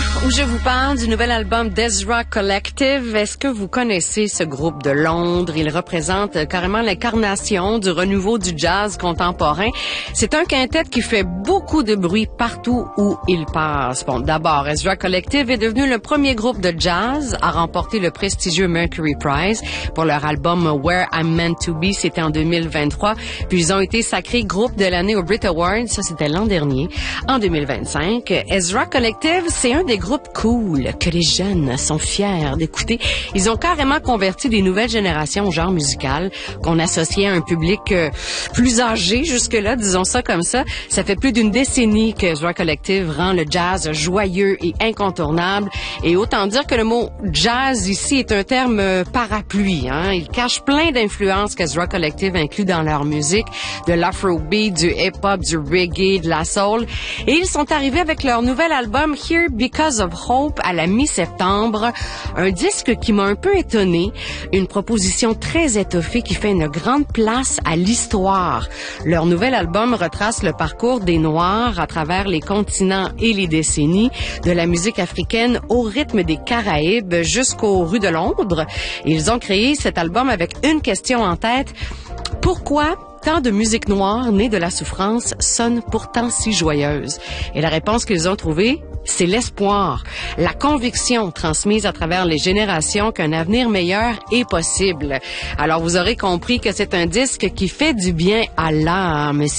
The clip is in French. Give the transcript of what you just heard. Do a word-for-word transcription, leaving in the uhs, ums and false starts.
où je vous parle du nouvel album d'Ezra Collective. Est-ce que vous connaissez ce groupe de Londres? Il représente carrément l'incarnation du renouveau du jazz contemporain. C'est un quintet qui fait beaucoup de bruit partout où il passe. Bon, d'abord, Ezra Collective est devenu le premier groupe de jazz à remporter le prestigieux Mercury Prize pour leur album Where I'm Meant to Be. C'était en deux mille vingt-trois. Puis ils ont été sacrés groupe de l'année au Brit Awards. Ça, c'était l'an dernier. En deux mille vingt-cinq, Ezra Collective, c'est un des groupes cool que les jeunes sont fiers d'écouter. Ils ont carrément converti des nouvelles générations au genre musical qu'on associait à un public euh, plus âgé jusque-là, disons ça comme ça. Ça fait plus d'une décennie que Ezra Collective rend le jazz joyeux et incontournable. Et autant dire que le mot jazz ici est un terme euh, parapluie. Hein? Il cache plein d'influences qu'Ezra Collective inclut dans leur musique, de l'afrobeat, du hip-hop, du reggae, de la soul. Et ils sont arrivés avec leur nouvel album Here Because of Hope à la mi-septembre. Un disque qui m'a un peu étonné. Une proposition très étoffée qui fait une grande place à l'histoire. Leur nouvel album retrace le parcours des Noirs à travers les continents et les décennies, de la musique africaine au rythme des Caraïbes jusqu'aux rues de Londres. Ils ont créé cet album avec une question en tête. Pourquoi tant de musique noire née de la souffrance sonne pourtant si joyeuse? Et la réponse qu'ils ont trouvée, c'est l'espoir, la conviction transmise à travers les générations qu'un avenir meilleur est possible. Alors vous aurez compris que c'est un disque qui fait du bien à l'âme.